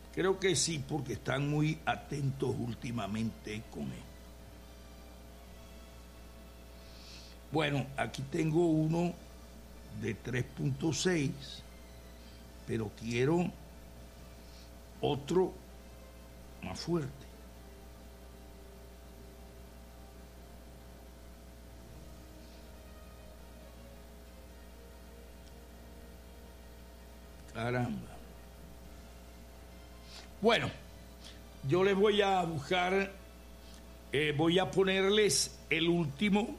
Creo que sí, porque están muy atentos últimamente con él. Bueno, aquí tengo uno de 3.6, pero quiero otro más fuerte. Caramba. Bueno, yo les voy a buscar, voy a ponerles el último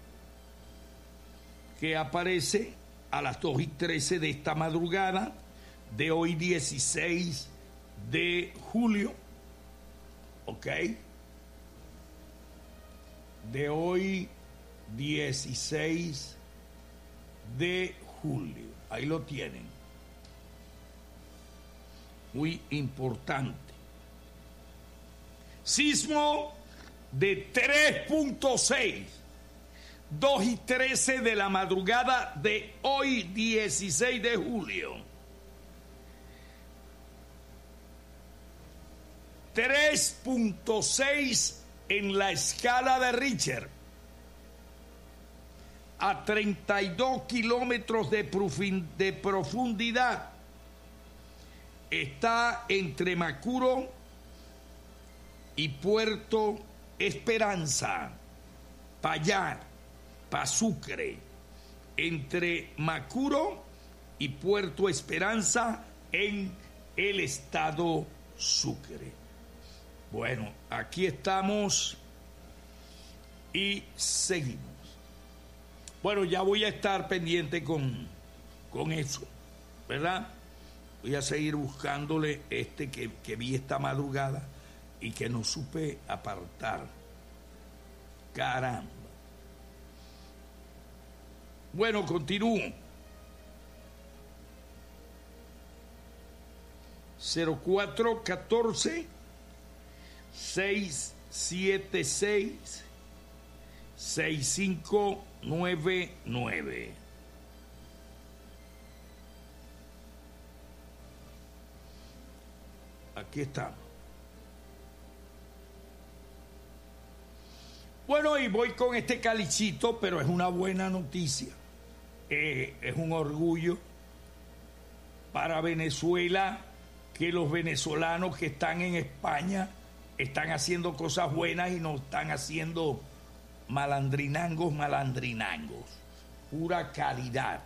que aparece a las 2:13 de esta madrugada de hoy 16 de julio, ¿ok? De hoy 16 de julio, ahí lo tienen. Muy importante. Sismo de 3.6, 2:13 de la madrugada de hoy 16 de julio. 3.6 en la escala de Richter. A 32 kilómetros de profundidad. Está entre Macuro y Puerto Esperanza, para allá, para Sucre, entre Macuro y Puerto Esperanza en el estado Sucre. Bueno, aquí estamos y seguimos. Bueno, ya voy a estar pendiente con eso, ¿verdad? Voy a seguir buscándole este que vi esta madrugada y que no supe apartar. Caramba. Bueno, continúo. 0414 676 6599. Aquí estamos. Bueno, y voy con este calichito, pero es una buena noticia. Es un orgullo para Venezuela que los venezolanos que están en España están haciendo cosas buenas y no están haciendo malandrinangos. Pura calidad.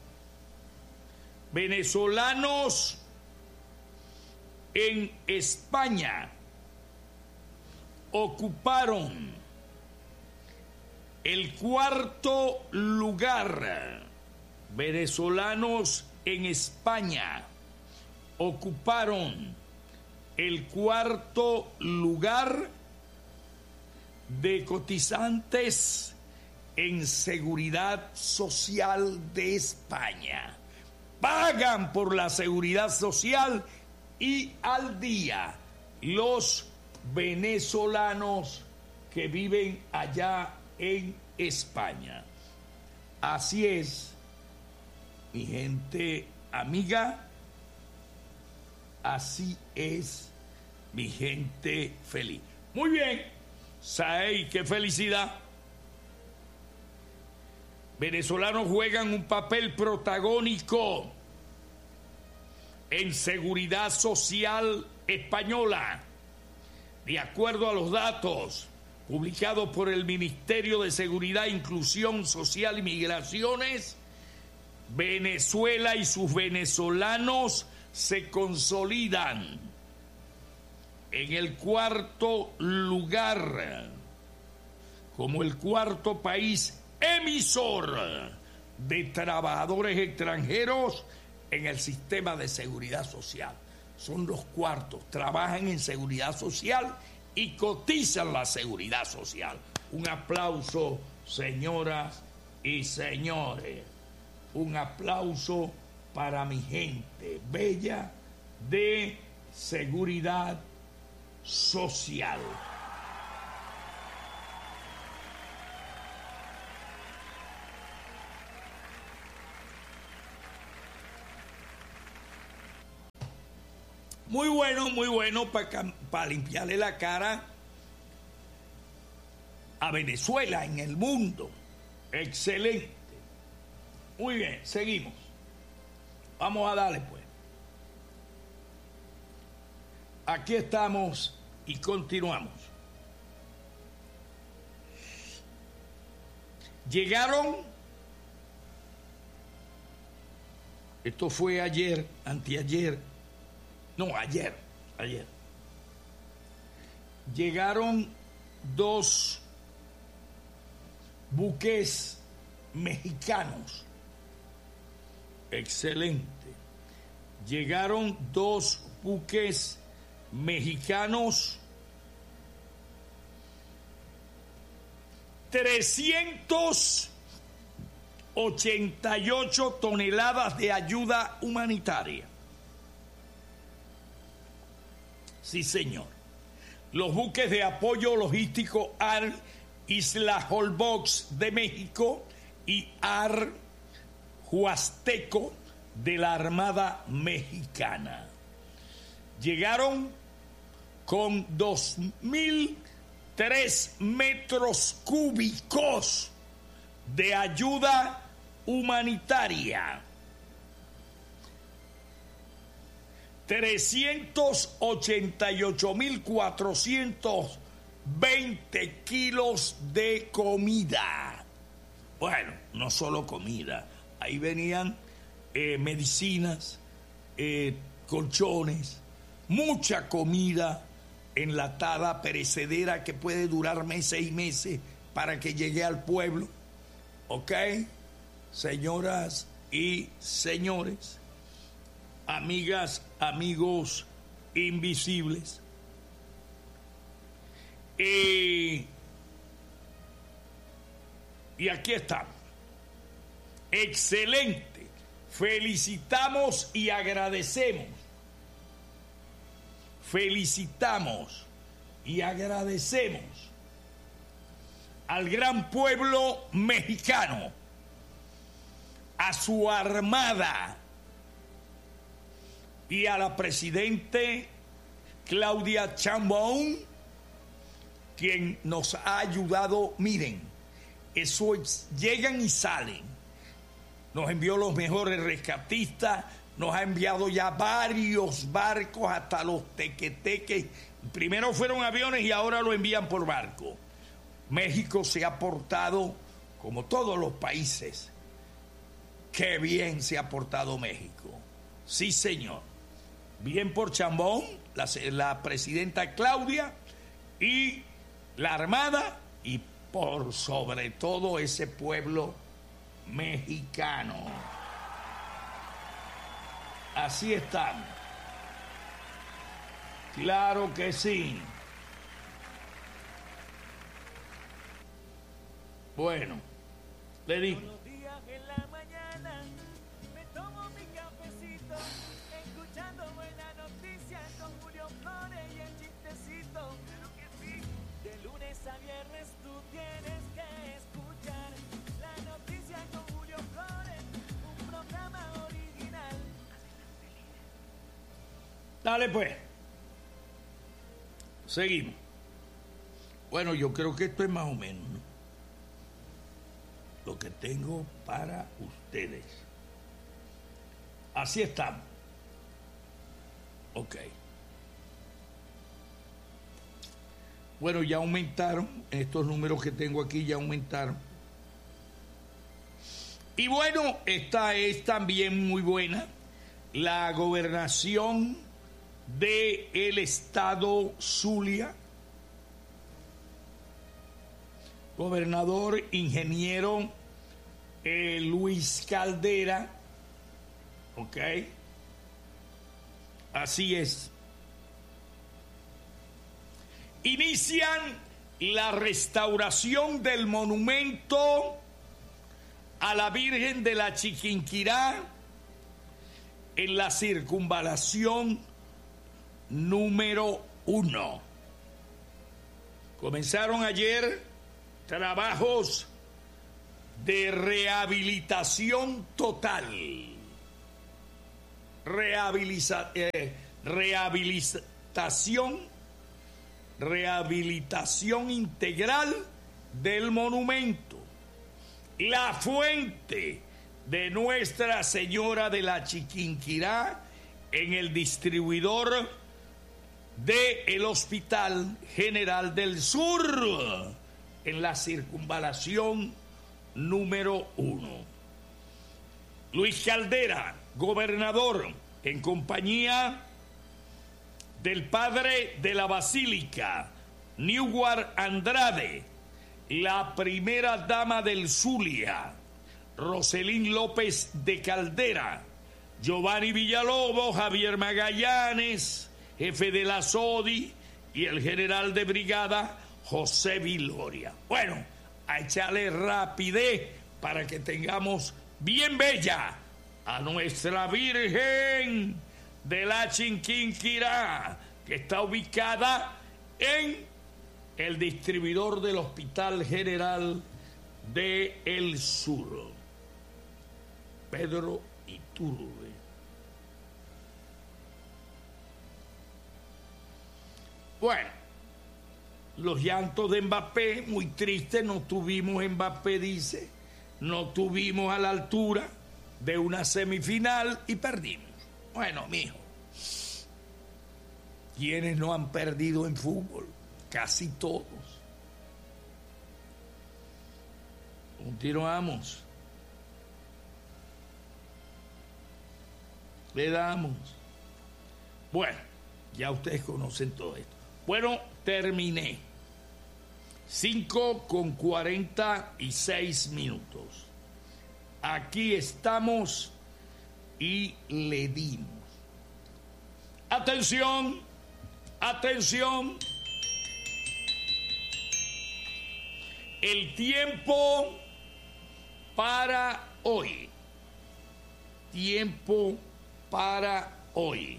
Venezolanos en España ocuparon el 4º lugar. Venezolanos en España ocuparon el 4º lugar de cotizantes en seguridad social de España. Pagan por la seguridad social y al día los venezolanos que viven allá en España. Así es, mi gente amiga, así es, mi gente feliz. Muy bien, ¡say, qué felicidad! Venezolanos juegan un papel protagónico en seguridad social española. De acuerdo a los datos publicados por el Ministerio de Seguridad, Inclusión Social y Migraciones, Venezuela y sus venezolanos se consolidan en el 4º lugar como el 4º país emisor de trabajadores extranjeros en el sistema de seguridad social. Son los 4º, trabajan en seguridad social y cotizan la seguridad social. Un aplauso, señoras y señores. Un aplauso para mi gente bella de seguridad social. muy bueno para limpiarle la cara a Venezuela en el mundo. Excelente. Muy bien, seguimos. Vamos a darle pues. Aquí estamos y continuamos. Llegaron, esto fue ayer, anteayer, no, ayer. Llegaron 2 buques mexicanos. Excelente. Llegaron 2 buques mexicanos, 388 toneladas de ayuda humanitaria. Sí, señor. Los buques de apoyo logístico AR Isla Holbox de México y AR Huasteco de la Armada Mexicana llegaron con 2.003 metros cúbicos de ayuda humanitaria, 388.420 kilos de comida. Bueno, no solo comida, ahí venían medicinas, colchones, mucha comida enlatada, perecedera, que puede durar meses y meses para que llegue al pueblo. ¿Ok? Señoras y señores, amigas, amigos invisibles, y aquí estamos. Excelente. Felicitamos y agradecemos. Felicitamos y agradecemos al gran pueblo mexicano, a su armada y a la presidente Claudia Sheinbaum, quien nos ha ayudado. Miren, eso llegan y salen. Nos envió los mejores rescatistas, nos ha enviado ya varios barcos, hasta los tequeteques. Primero fueron aviones y ahora lo envían por barco. México se ha portado como todos los países. Qué bien se ha portado México. Sí, señor. Bien por Sheinbaum, la presidenta Claudia y la Armada, y por sobre todo ese pueblo mexicano. Así están. Claro que sí. Bueno, le digo. Todos los días en la mañana me tomo mi cafecito, escuchando buena noticia con Julio Flores y el chistecito. Claro que sí. De lunes a viernes tú tienes que escuchar la noticia con Julio Flores, un programa original. Dale pues. Seguimos. Bueno, yo creo que esto es más o menos, ¿no?, lo que tengo para ustedes. Así estamos. Ok. Bueno, ya aumentaron. Estos números que tengo aquí ya aumentaron. Y bueno, esta es también muy buena. La gobernación del estado Zulia. Gobernador ingeniero Luis Caldera. Ok. Así es. Inician la restauración del monumento a la Virgen de la Chiquinquirá en la circunvalación número 1. Comenzaron ayer trabajos de rehabilitación total. rehabilitación integral del monumento. La fuente de Nuestra Señora de la Chiquinquirá en el distribuidor del Hospital General del Sur, en la circunvalación número 1. Luis Caldera, gobernador, en compañía del padre de la Basílica, Newar Andrade, la primera dama del Zulia, Roselín López de Caldera, Giovanni Villalobos, Javier Magallanes, jefe de la SODI, y el general de brigada, José Viloria. Bueno, a echarle rapidez para que tengamos bien bella a nuestra Virgen de la Chiquinquirá, que está ubicada en el distribuidor del Hospital General del Sur, Pedro Iturbe. Bueno, los llantos de Mbappé, muy tristes, no tuvimos Mbappé, dice, no tuvimos a la altura de una semifinal y perdimos. Bueno, mijo, ¿quiénes no han perdido en fútbol? Casi todos. Continuamos. Le damos. Bueno, ya ustedes conocen todo esto. Bueno, terminé. 5:46. Aquí estamos y le dimos. Atención, atención. El tiempo para hoy. Tiempo para hoy.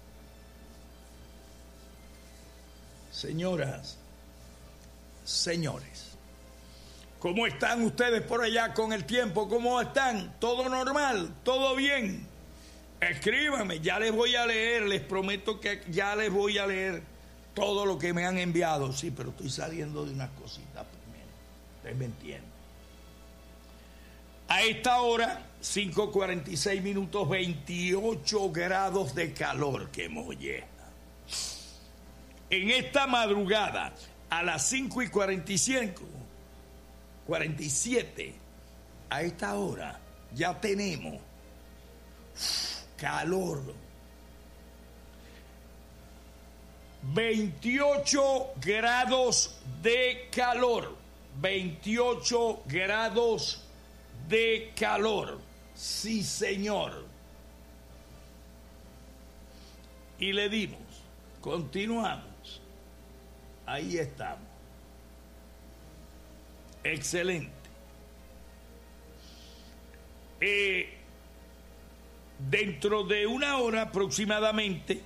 Señoras, señores, ¿cómo están ustedes por allá con el tiempo? ¿Cómo están? ¿Todo normal? ¿Todo bien? Escríbanme, ya les voy a leer, les prometo que ya les voy a leer todo lo que me han enviado. Sí, pero estoy saliendo de unas cositas primero. Ustedes me entienden. A esta hora, 5:46, 28 grados de calor, que molleja. En esta madrugada, a las 5:47, a esta hora, ya tenemos calor. 28 grados de calor. 28 grados de calor. Sí, señor. Y le dimos. Continuamos. Ahí estamos. Excelente. Dentro de una hora aproximadamente,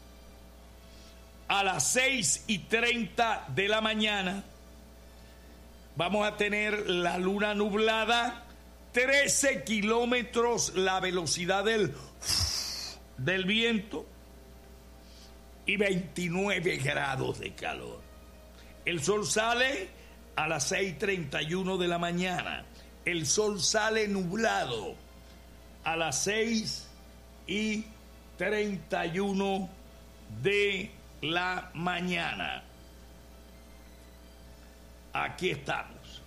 a las 6:30 de la mañana, vamos a tener la luna nublada, 13 kilómetros la velocidad del viento y 29 grados de calor. El sol sale a las 6:31 de la mañana. El sol sale nublado a las 6:31 de la mañana. Aquí estamos.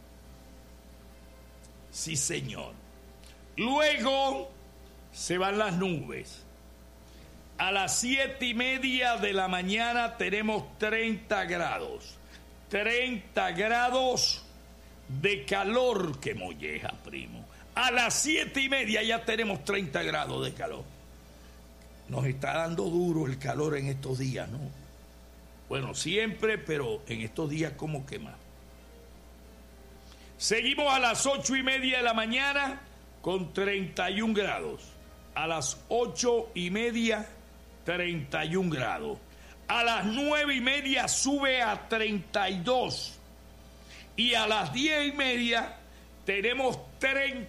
Sí, señor. Luego se van las nubes. A las 7:30 de la mañana tenemos 30 grados. 30 grados de calor, que molleja, primo. A las 7:30 ya tenemos 30 grados de calor. Nos está dando duro el calor en estos días, ¿no? Bueno, siempre, pero en estos días como que más. Seguimos a las 8:30 de la mañana con 31 grados. A las 8:30, 31 grados. A las 9:30 sube a 32. Y a las 10:30 tenemos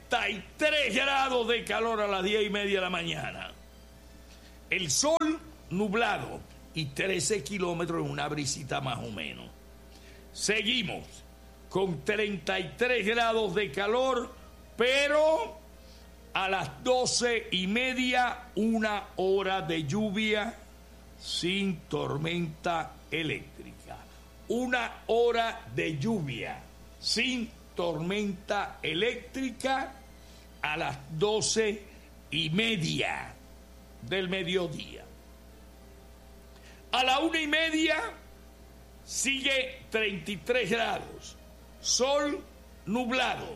33 grados de calor a las 10:30 de la mañana. El sol nublado y 13 kilómetros en una brisita más o menos. Seguimos con 33 grados de calor, pero a las 12:30 una hora de lluvia sin tormenta eléctrica. Una hora de lluvia sin tormenta eléctrica a las 12:30 del mediodía. A la 1:30 sigue 33 grados, sol nublado.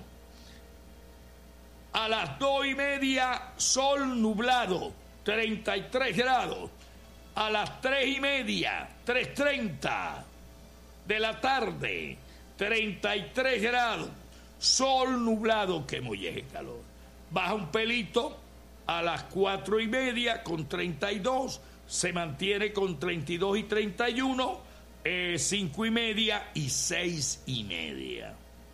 A las 2:30 sol nublado, 33 grados. A las 3:30, 3:30 de la tarde, 33 grados, sol nublado, que molleje calor. Baja un pelito a las 4:30 con 32, se mantiene con 32 y 31, 5:30 y 6:30.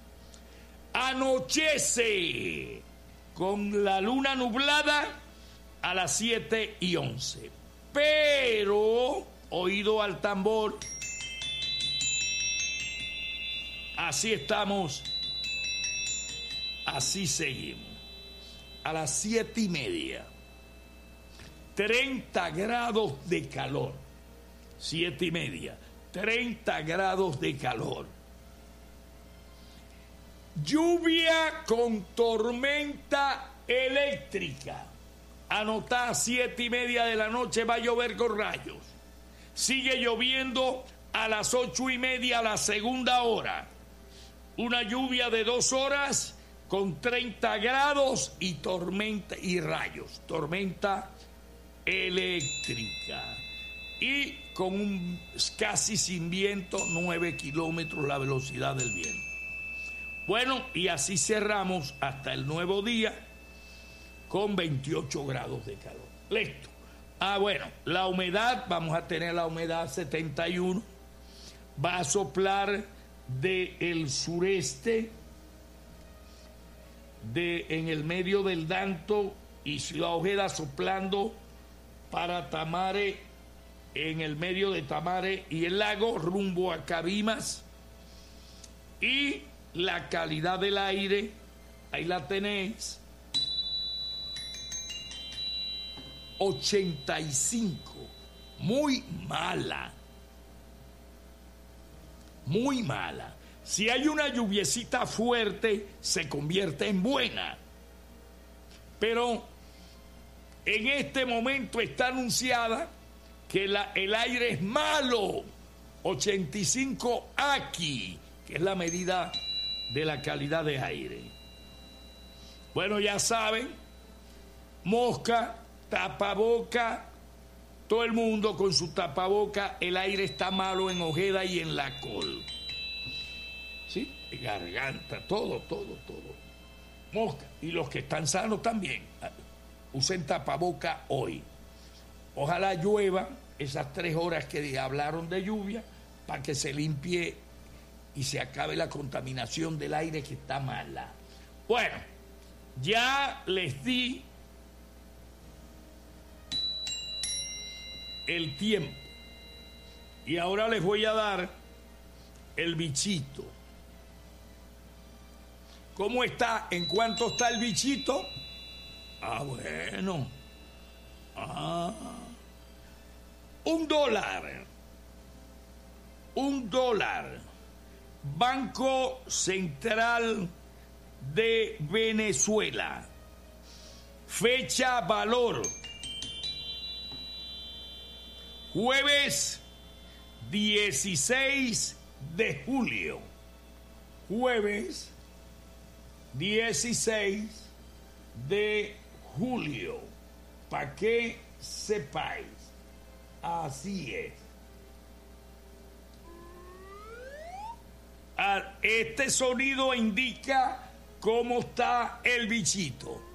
Anochece con la luna nublada a las 7:11. Pero, oído al tambor, así estamos, así seguimos. A las 7:30, 30 grados de calor. 7:30, 30 grados de calor. Lluvia con tormenta eléctrica. Anotá, 7:30 de la noche va a llover con rayos. Sigue lloviendo a las 8:30 a la segunda hora. Una lluvia de 2 horas con 30 grados y tormenta y rayos. Tormenta eléctrica. Y con un casi sin viento, 9 kilómetros la velocidad del viento. Bueno, y así cerramos hasta el nuevo día con 28 grados de calor. Listo. Bueno, la humedad, vamos a tener la humedad 71. Va a soplar del sureste, en el medio del Danto y Ciudad Ojeda, soplando para Tamare, en el medio de Tamare y el lago, rumbo a Cabimas. Y la calidad del aire, ahí la tenéis, 85, muy mala, muy mala. Si hay una lluviecita fuerte, se convierte en buena. Pero en este momento está anunciada que el aire es malo, 85 AQI, que es la medida de la calidad de aire. Bueno, ya saben, mosca, tapaboca, todo el mundo con su tapaboca. El aire está malo en Ojeda y en La Col. ¿Sí? Garganta, todo. Mosca. Y los que están sanos también. Usen tapaboca hoy. Ojalá llueva esas 3 horas que hablaron de lluvia para que se limpie y se acabe la contaminación del aire que está mala. Bueno, ya les di el tiempo y ahora les voy a dar el bichito. ¿Cómo está? ¿En cuánto está el bichito? Bueno. $1. $1. Banco Central de Venezuela. Fecha valor: jueves 16 de julio. Jueves 16 de julio. Para que sepáis. Así es. Este sonido indica cómo está el bichito.